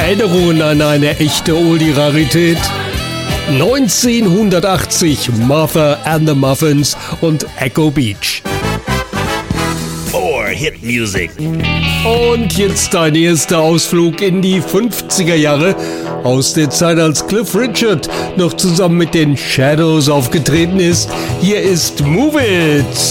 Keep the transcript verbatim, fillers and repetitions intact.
Erinnerungen an eine echte Oldie-Rarität. neunzehnhundertachtzig Martha and the Muffins und Echo Beach. More Hit Music. Und jetzt dein erster Ausflug in die fünfziger Jahre aus der Zeit, als Cliff Richard noch zusammen mit den Shadows aufgetreten ist. Hier ist Move It!